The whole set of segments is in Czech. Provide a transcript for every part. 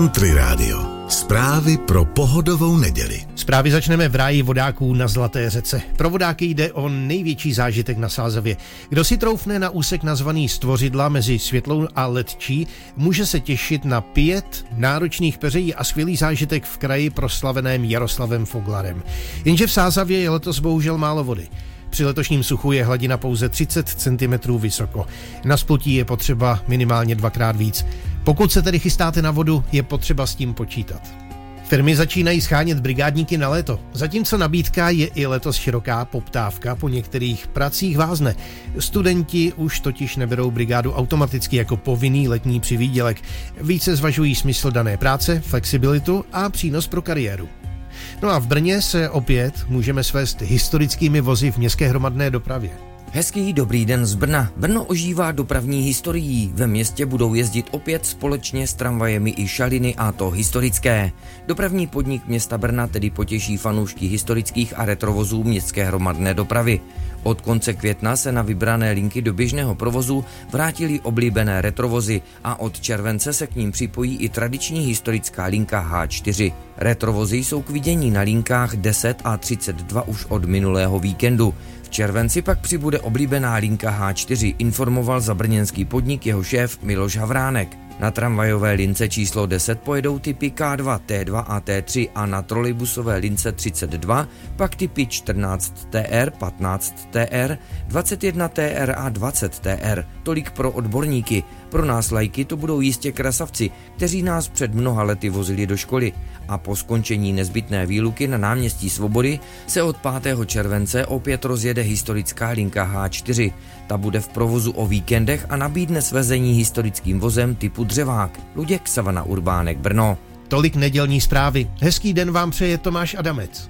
Country Radio. Zprávy pro pohodovou neděli. Zprávy začneme v ráji vodáků na Zlaté řece. Pro vodáky jde o největší zážitek na Sázavě. Kdo si troufne na úsek nazvaný Stvořidla mezi Světlou a Letčí, může se těšit na 5 náročných peřejí a skvělý zážitek v kraji proslaveném Jaroslavem Foglarem. Jenže v Sázavě je letos bohužel málo vody. Při letošním suchu je hladina pouze 30 cm vysoko. Na splutí je potřeba minimálně 2x víc. Pokud se tedy chystáte na vodu, je potřeba s tím počítat. Firmy začínají schánět brigádníky na léto. Zatímco nabídka je i letos široká, poptávka po některých pracích vázne. Studenti už totiž neberou brigádu automaticky jako povinný letní přivýdělek. Více zvažují smysl dané práce, flexibilitu a přínos pro kariéru. No a v Brně se opět můžeme svést historickými vozy v městské hromadné dopravě. Hezký dobrý den z Brna. Brno ožívá dopravní historií. Ve městě budou jezdit opět společně s tramvajemi i šaliny, a to historické. Dopravní podnik města Brna tedy potěší fanoušky historických a retrovozů městské hromadné dopravy. Od konce května se na vybrané linky do běžného provozu vrátily oblíbené retrovozy a od července se k ním připojí i tradiční historická linka H4. Retrovozy jsou k vidění na linkách 10 a 32 už od minulého víkendu. V červenci pak přibude oblíbená linka H4, informoval zabrněnský podnik jeho šéf Miloš Havránek. Na tramvajové lince číslo 10 pojedou typy K2, T2 a T3 a na trolejbusové lince 32 pak typy 14 TR, 15 TR, 21 TR a 20 TR. Tolik pro odborníky. Pro nás lajky to budou jistě krasavci, kteří nás před mnoha lety vozili do školy. A po skončení nezbytné výluky na náměstí Svobody se od 5. července opět rozjede historická linka H4. Ta bude v provozu o víkendech a nabídne svezení historickým vozem typu dřevák. Luděk, Savana Urbánek, Brno. Tolik nedělní zprávy. Hezký den vám přeje Tomáš Adamec.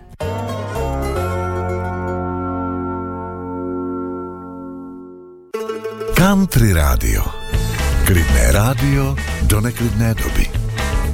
Country Radio. Klidné rádio do neklidné doby.